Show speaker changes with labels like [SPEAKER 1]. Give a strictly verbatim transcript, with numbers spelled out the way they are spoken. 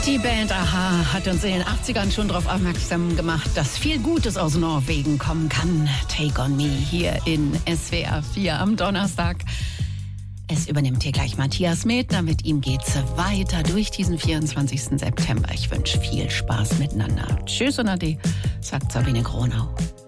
[SPEAKER 1] Die Band Aha hat uns in den achtzigern schon darauf aufmerksam gemacht, dass viel Gutes aus Norwegen kommen kann. Take on Me hier in S W R vier am Donnerstag. Es übernimmt hier gleich Matthias Medner. Mit ihm geht's weiter durch diesen vierundzwanzigsten September. Ich wünsche viel Spaß miteinander. Tschüss und Ade, sagt Sabine Gronau.